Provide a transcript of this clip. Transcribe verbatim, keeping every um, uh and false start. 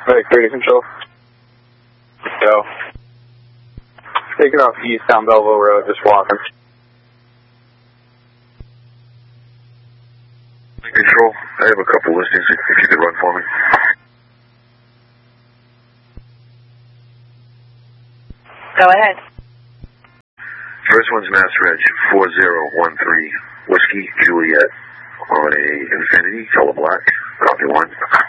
Right, Crazy Control. Go. Taking off east down Belleville Road, just walking. Control, I have a couple listings if you could run for me. Go ahead. First one's Mass Reg, four zero one three, Whiskey Juliet on a Infinity, color black, copy one.